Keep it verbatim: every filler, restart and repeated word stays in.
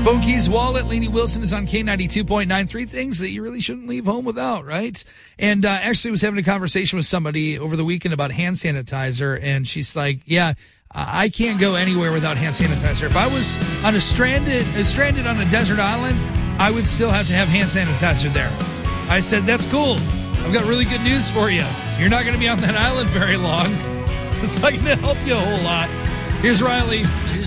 Phone Keys Wallet, Lainey Wilson is on K ninety-two point nine. Three things that you really shouldn't leave home without, right? And uh, actually was having a conversation with somebody over the weekend about hand sanitizer, and she's like, yeah, I can't go anywhere without hand sanitizer. If I was on a stranded, uh, stranded on a desert island, I would still have to have hand sanitizer there. I said, that's cool. I've got really good news for you. You're not going to be on that island very long. It's not going to help you a whole lot. Here's Riley.